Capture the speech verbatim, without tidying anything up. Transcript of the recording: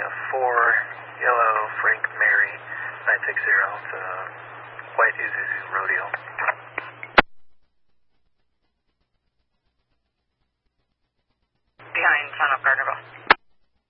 uh, four Yellow Frank Mary nine six zero. It's a white Isuzu Rodeo.